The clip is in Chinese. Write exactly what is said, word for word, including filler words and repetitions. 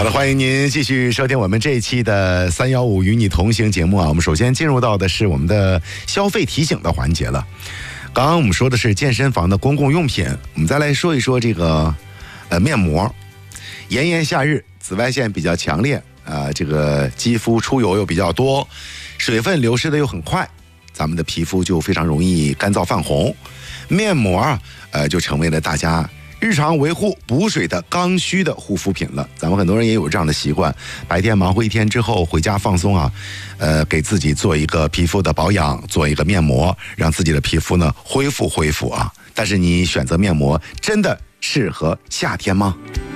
好的，欢迎您继续收听我们这一期的三幺五与你同行节目啊。我们首先进入到的是我们的消费提醒的环节了。刚刚我们说的是健身房的公共用品，我们再来说一说这个呃面膜。炎炎夏日，紫外线比较强烈啊、呃，这个肌肤出油又比较多，水分流失的又很快，咱们的皮肤就非常容易干燥泛红。面膜啊，呃，就成为了大家日常维护补水的刚需的护肤品了。咱们很多人也有这样的习惯，白天忙活一天之后回家放松啊，呃，给自己做一个皮肤的保养，做一个面膜，让自己的皮肤呢恢复恢复啊。但是你选择面膜真的适合夏天吗？